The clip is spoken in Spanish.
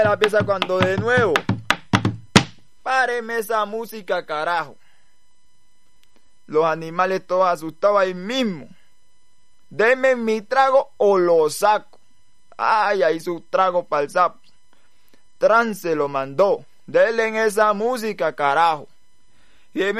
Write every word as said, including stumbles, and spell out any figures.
la pieza cuando de nuevo. Páreme esa música, carajo. Los animales todos asustados ahí mismo. Deme mi trago o lo saco. Ay, ahí su trago para el sapo. Tran se lo mandó. Denle en esa música, carajo. Y